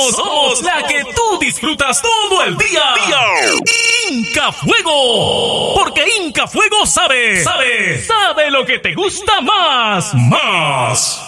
somos la que tú disfrutas todo el día. Inca Fuego. Porque Inca Fuego sabe lo que te gusta más.